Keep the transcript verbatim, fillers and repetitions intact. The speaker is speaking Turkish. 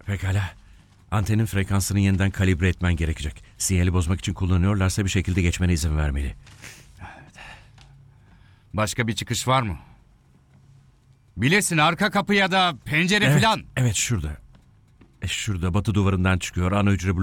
Pekala. Antenin frekansını yeniden kalibre etmen gerekecek. Sinyali bozmak için kullanıyorlarsa bir şekilde geçmene izin vermeli. Başka bir çıkış var mı? Bilirsin, arka kapı ya da pencere Evet, filan. evet şurada. E, şurada batı duvarından çıkıyor. Ana hücre